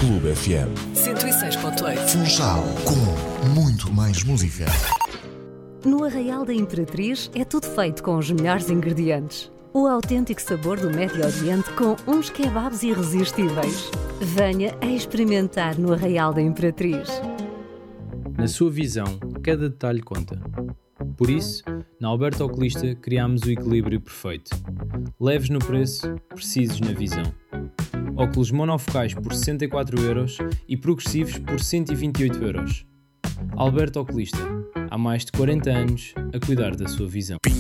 Clube FM 106.8. Funchal, com muito mais música. No Arraial da Imperatriz é tudo feito com os melhores ingredientes. O autêntico sabor do Médio Oriente com uns kebabs irresistíveis. Venha a experimentar no Arraial da Imperatriz. Na sua visão, cada detalhe conta. Por isso, na Alberto Oculista criámos o equilíbrio perfeito. Leves no preço, precisos na visão. Óculos monofocais por 64€ e progressivos por 128€. Alberto Oculista, há mais de 40 anos a cuidar da sua visão.